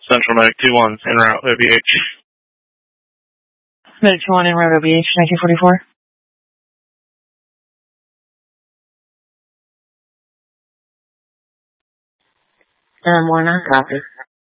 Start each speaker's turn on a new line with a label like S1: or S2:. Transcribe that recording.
S1: Central Medic 2-1, en route, OBH.
S2: Medic 2-1, en route, OBH, 1944.
S3: Warner, copy.